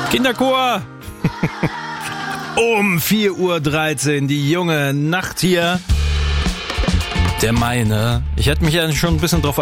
Kinderchor! Um 4:13 Uhr, die junge Nacht hier. Der Mai, ne? Ich hätte mich ja schon ein bisschen drauf